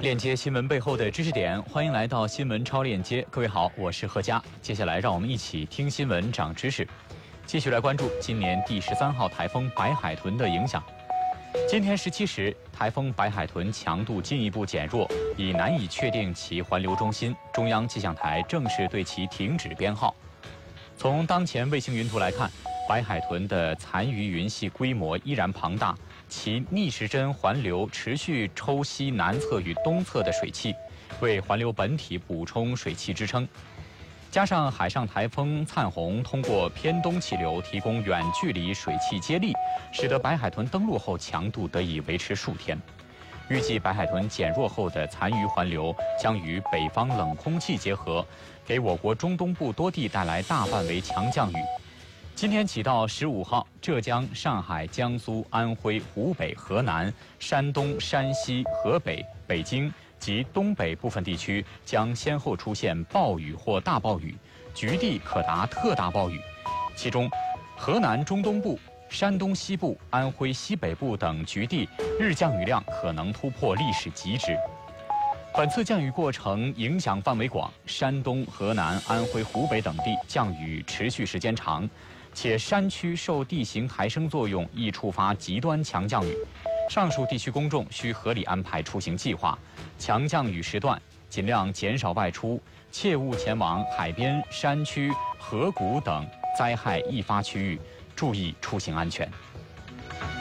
链接新闻背后的知识点，欢迎来到新闻超链接。各位好，我是贺佳。接下来让我们一起听新闻长知识。继续来关注今年第13号台风白海豚的影响。今天17时，台风白海豚强度进一步减弱，已难以确定其环流中心。中央气象台正式对其停止编号。从当前卫星云图来看，白海豚的残余云系规模依然庞大，其逆时针环流持续抽吸南侧与东侧的水汽，为环流本体补充水汽支撑。加上海上台风灿鸿通过偏东气流提供远距离水汽接力，使得白海豚登陆后强度得以维持数天。预计白海豚减弱后的残余环流将与北方冷空气结合，给我国中东部多地带来大范围强降雨。今天起到15号，浙江、上海、江苏、安徽、湖北、河南、山东、山西、河北、北京及东北部分地区将先后出现暴雨或大暴雨，局地可达特大暴雨。其中，河南中东部、山东西部、安徽西北部等局地日降雨量可能突破历史极值。本次降雨过程影响范围广，山东、河南、安徽、湖北等地降雨持续时间长，且山区受地形抬升作用，易触发极端强降雨。上述地区公众需合理安排出行计划，强降雨时段尽量减少外出，切勿前往海边、山区、河谷等灾害易发区域，注意出行安全。